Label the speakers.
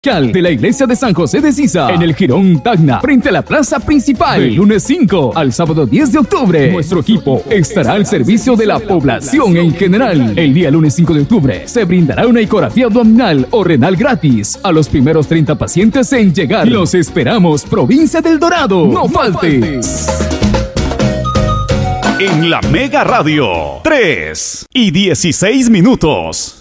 Speaker 1: de la Iglesia de San José de Sisa, en el Jirón Tacna, frente a la plaza principal, del lunes 5 al sábado 10 de octubre. Nuestro equipo estará al servicio de la población en general. El día lunes 5 de octubre se brindará una ecografía abdominal o renal gratis a los primeros 30 pacientes en llegar. Los esperamos, provincia del Dorado. No faltes.
Speaker 2: En la Mega Radio, 3:16.